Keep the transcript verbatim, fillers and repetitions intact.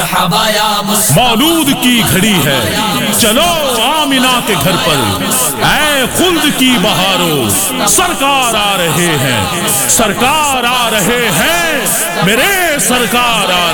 मौलूद की घड़ी है, चलो आमिना के घर पर, ऐ खुल्द की बहारों सरकार आ रहे हैं, सरकार आ रहे हैं, मेरे सरकार आ